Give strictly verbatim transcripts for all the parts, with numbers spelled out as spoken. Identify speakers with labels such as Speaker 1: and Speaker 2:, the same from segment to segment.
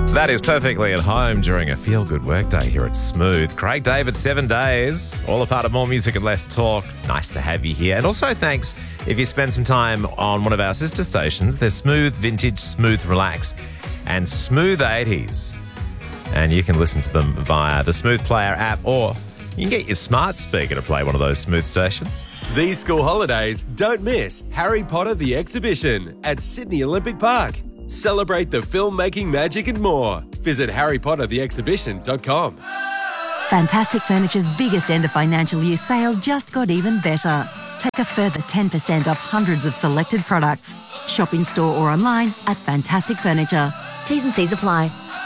Speaker 1: That is perfectly at home during a feel-good workday here at Smooth. Craig David, seven days, all a part of More Music and Less Talk. Nice to have you here. And also thanks if you spend some time on one of our sister stations. There's Smooth Vintage, Smooth Relax, and Smooth eighties. And you can listen to them via the Smooth Player app, or you can get your smart speaker to play one of those Smooth stations.
Speaker 2: These school holidays, don't miss Harry Potter the Exhibition at Sydney Olympic Park. Celebrate the filmmaking magic and more. Visit harry potter the exhibition dot com.
Speaker 3: Fantastic Furniture's biggest end of financial year sale just got even better. Take a further ten percent off hundreds of selected products. Shop in store or online at Fantastic Furniture. T's and C's apply.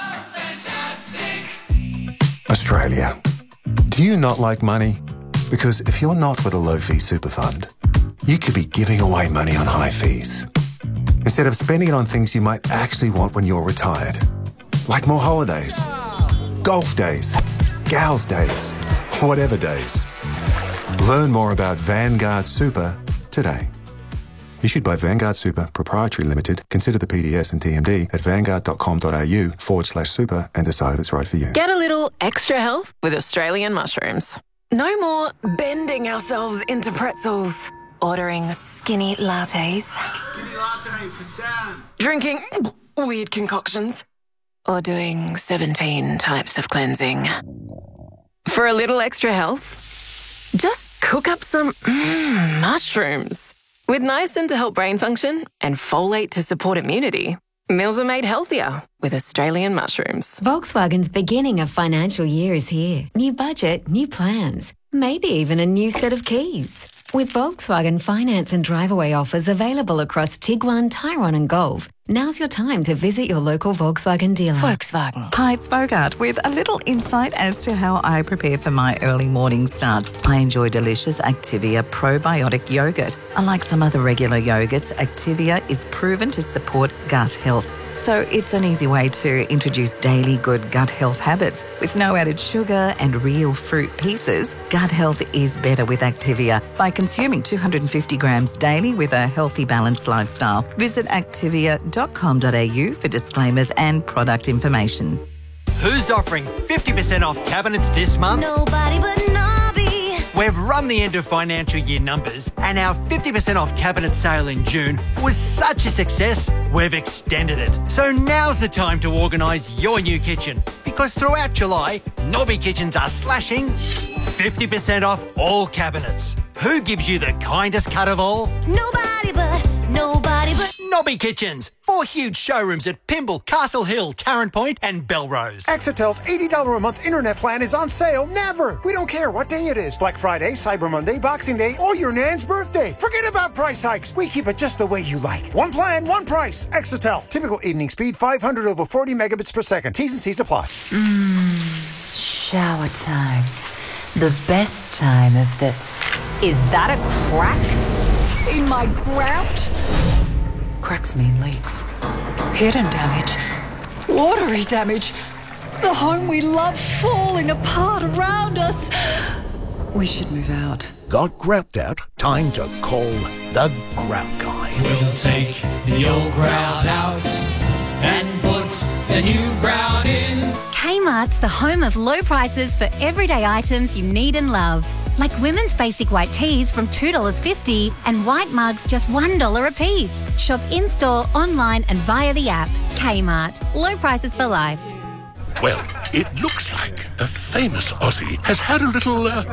Speaker 4: Australia. Do you not like money? Because if you're not with a low-fee super fund, you could be giving away money on high fees, instead of spending it on things you might actually want when you're retired. Like more holidays, golf days, gals days, whatever days. Learn more about Vanguard Super today. Issued by Vanguard Super, Proprietary Limited. Consider the P D S and T M D at vanguard.com.au forward slash super and decide if it's right for you.
Speaker 5: Get a little extra health with Australian mushrooms. No more bending ourselves into pretzels. Ordering skinny lattes.
Speaker 6: Skinny latte for Sam.
Speaker 5: Drinking weird concoctions. Or doing seventeen types of cleansing. For a little extra health, just cook up some mm, mushrooms. With niacin to help brain function and folate to support immunity, meals are made healthier with Australian mushrooms.
Speaker 7: Volkswagen's beginning of financial year is here. New budget, new plans, maybe even a new set of keys. With Volkswagen finance and drive-away offers available across Tiguan, Tyrone and Golf, now's your time to visit your local Volkswagen dealer.
Speaker 8: Volkswagen. Hi, it's Bogart with a little insight as to how I prepare for my early morning starts. I enjoy delicious Activia probiotic yogurt. Unlike some other regular yogurts, Activia is proven to support gut health. So it's an easy way to introduce daily good gut health habits. With no added sugar and real fruit pieces, gut health is better with Activia by consuming two hundred fifty grams daily with a healthy, balanced lifestyle. Visit activia dot com dot a u for disclaimers and product information.
Speaker 9: Who's offering fifty percent off cabinets this month?
Speaker 10: Nobody but Nobby.
Speaker 9: We've run the end of financial year numbers, and our fifty percent off cabinet sale in June was such a success, we've extended it. So now's the time to organise your new kitchen, because throughout July, Nobby Kitchens are slashing fifty percent off all cabinets. Who gives you the kindest cut of all?
Speaker 10: Nobody but, nobody but
Speaker 9: Nobby Kitchens. Four huge showrooms at Pymble, Castle Hill, Tarrant Point and Belrose.
Speaker 11: Exetel's eighty dollars a month internet plan is on sale never. We don't care what day it is. Black Friday, Cyber Monday, Boxing Day, or your nan's birthday. Forget about price hikes. We keep it just the way you like. One plan, one price. Exetel. Typical evening speed, five hundred over forty megabits per second. T's and C's apply.
Speaker 12: Mmm, shower time. The best time of the... Is that a crack in my grout? Cracks mean leaks. Hidden damage. Watery damage. The home we love falling apart around us. We should move out.
Speaker 13: Got grout out? Time to call the Grout Guy.
Speaker 14: We'll take the old grout out and put the new grout in.
Speaker 15: Kmart's the home of low prices for everyday items you need and love. Like women's basic white tees from two dollars fifty and white mugs just one dollar a piece. Shop in-store, online and via the app. Kmart. Low prices for life.
Speaker 16: Well, it looks like a famous Aussie has had a little uh,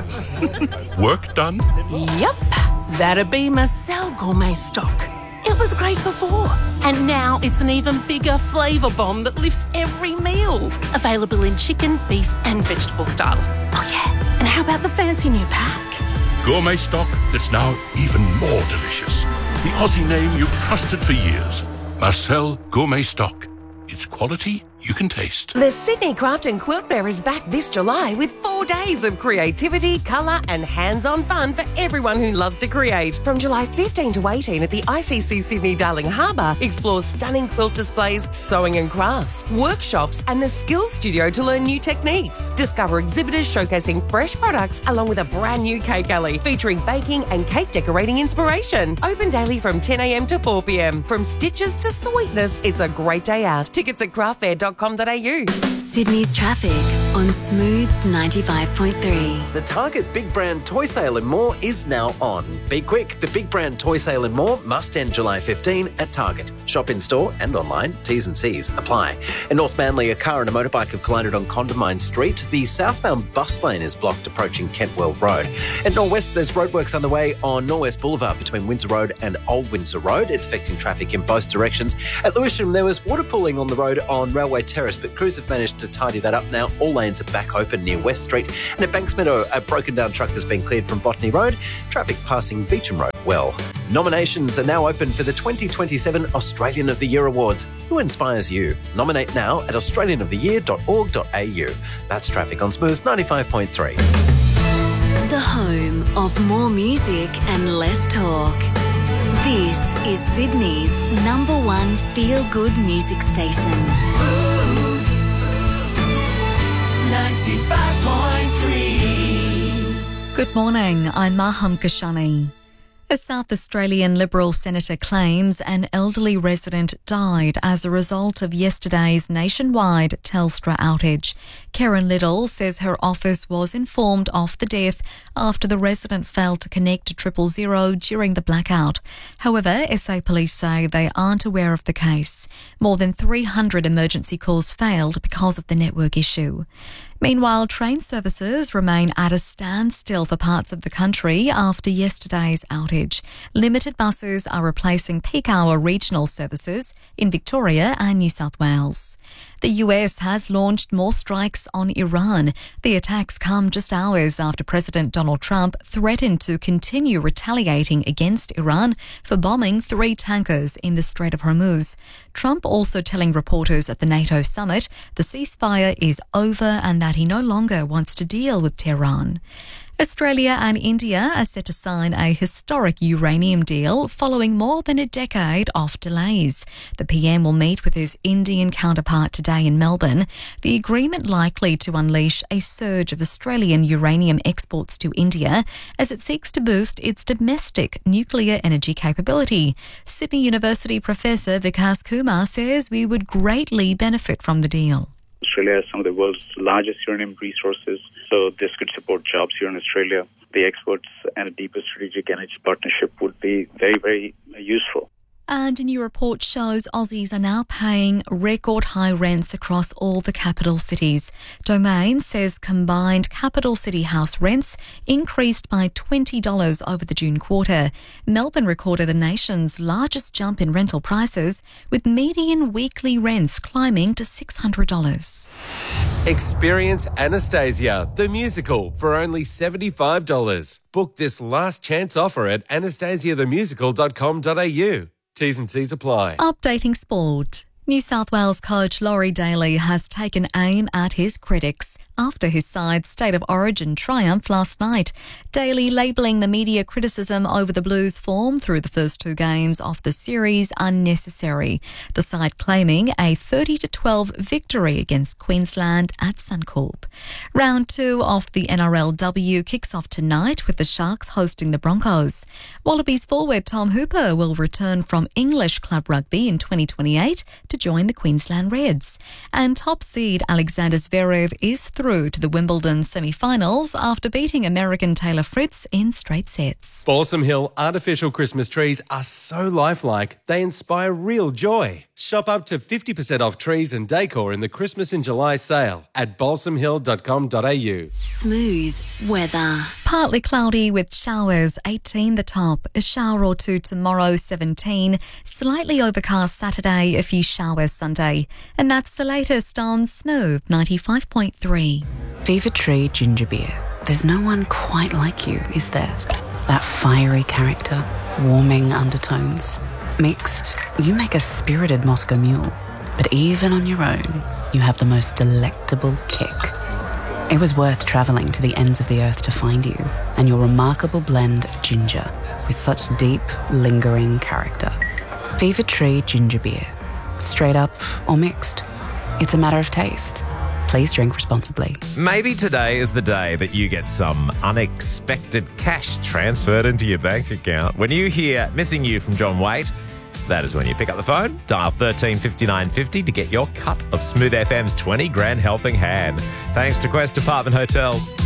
Speaker 16: work done.
Speaker 17: Yep, that'd be Marcel Gourmet Stock. It was great before, and now it's an even bigger flavour bomb that lifts every meal. Available in chicken, beef and vegetable styles. Oh yeah, and how about the fancy new pack?
Speaker 16: Gourmet stock that's now even more delicious. The Aussie name you've trusted for years. Marcel Gourmet Stock. It's quality you can taste.
Speaker 18: The Sydney Craft and Quilt Fair is back this July with four days of creativity, colour and hands-on fun for everyone who loves to create. From July fifteenth to eighteenth at the I C C Sydney Darling Harbour, explore stunning quilt displays, sewing and crafts, workshops and the Skills Studio to learn new techniques. Discover exhibitors showcasing fresh products along with a brand new cake alley featuring baking and cake decorating inspiration. Open daily from ten a m to four p m. From stitches to sweetness, it's a great day out. Tickets at craft fair dot dot com dot a u.
Speaker 7: Sydney's traffic on Smooth ninety-five point three.
Speaker 19: The Target Big Brand Toy Sale and More is now on. Be quick, the Big Brand Toy Sale and More must end July fifteenth at Target. Shop in store and online. T's and C's apply. In North Manly, a car and a motorbike have collided on Condamine Street. The southbound bus lane is blocked approaching Kentwell Road. At Norwest, there's roadworks underway on Norwest Boulevard between Windsor Road and Old Windsor Road. It's affecting traffic in both directions. At Lewisham, there was water pooling on the road on Railway Terrace, but crews have managed to tidy that up now. All lanes are back open near West Street. And at Banksmeadow, a broken down truck has been cleared from Botany Road. Traffic passing Beecham Road well. Nominations are now open for the twenty twenty-seven Australian of the Year Awards. Who inspires you? Nominate now at australian of the year dot org dot a u. That's traffic on Smooth ninety-five point three.
Speaker 7: The home of more music and less talk. This is Sydney's number one feel-good music station.
Speaker 14: Smooth ninety-five point three.
Speaker 20: Good morning, I'm Maham Kashani. A South Australian Liberal senator claims an elderly resident died as a result of yesterday's nationwide Telstra outage. Karen Liddle says her office was informed of the death after the resident failed to connect to triple zero during the blackout. However, S A Police say they aren't aware of the case. More than three hundred emergency calls failed because of the network issue. Meanwhile, train services remain at a standstill for parts of the country after yesterday's outage. Limited buses are replacing peak hour regional services in Victoria and New South Wales. The U S has launched more strikes on Iran. The attacks come just hours after President Donald Trump threatened to continue retaliating against Iran for bombing three tankers in the Strait of Hormuz. Trump also telling reporters at the NATO summit the ceasefire is over and that he no longer wants to deal with Tehran. Australia and India are set to sign a historic uranium deal following more than a decade of delays. The P M will meet with his Indian counterpart today in Melbourne. The agreement likely to unleash a surge of Australian uranium exports to India as it seeks to boost its domestic nuclear energy capability. Sydney University Professor Vikas Kumar says we would greatly benefit from the deal.
Speaker 21: Australia has some of the world's largest uranium resources, so this could support jobs here in Australia. The exports and a deeper strategic energy partnership would be very, very useful.
Speaker 20: And a new report shows Aussies are now paying record high rents across all the capital cities. Domain says combined capital city house rents increased by twenty dollars over the June quarter. Melbourne recorded the nation's largest jump in rental prices, with median weekly rents climbing to six hundred dollars.
Speaker 2: Experience Anastasia, the musical, for only seventy-five dollars. Book this last chance offer at anastasia the musical dot com dot a u. T's and C's apply.
Speaker 20: Updating sport. New South Wales coach Laurie Daly has taken aim at his critics after his side's State of Origin triumph last night. Daly labelling the media criticism over the Blues' form through the first two games of the series unnecessary. The side claiming a thirty to twelve victory against Queensland at Suncorp. Round two of the N R L W kicks off tonight with the Sharks hosting the Broncos. Wallabies forward Tom Hooper will return from English club rugby in twenty twenty-eight to join the Queensland Reds. And top seed Alexander Zverev is through to the Wimbledon semi-finals after beating American Taylor Fritz in straight sets.
Speaker 2: Balsam Hill artificial Christmas trees are so lifelike, they inspire real joy. Shop up to fifty percent off trees and decor in the Christmas in July sale at balsam hill dot com dot a u.
Speaker 7: Smooth weather.
Speaker 20: Partly cloudy with showers, eighteen the top. A shower or two tomorrow, seventeen. Slightly overcast Saturday, a few showers Sunday. And that's the latest on Smooth ninety-five point three.
Speaker 12: Fever Tree Ginger Beer. There's no one quite like you, is there? That fiery character, warming undertones. Mixed, you make a spirited Moscow Mule. But even on your own, you have the most delectable kick. It was worth travelling to the ends of the earth to find you, and your remarkable blend of ginger with such deep, lingering character. Fever Tree Ginger Beer. Straight up or mixed. It's a matter of taste. Please drink responsibly.
Speaker 1: Maybe today is the day that you get some unexpected cash transferred into your bank account. When you hear Missing You from John Waite, That is when you pick up the phone, dial thirteen fifty-nine fifty to get your cut of Smooth F M's twenty grand helping hand. Thanks to Quest Apartment Hotels.